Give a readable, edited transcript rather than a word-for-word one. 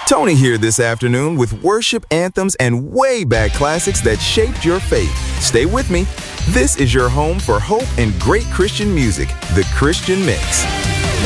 Tony here this afternoon with worship anthems and way back classics that shaped your faith. Stay with me. This is your home for hope and great Christian music, The Christian Mix.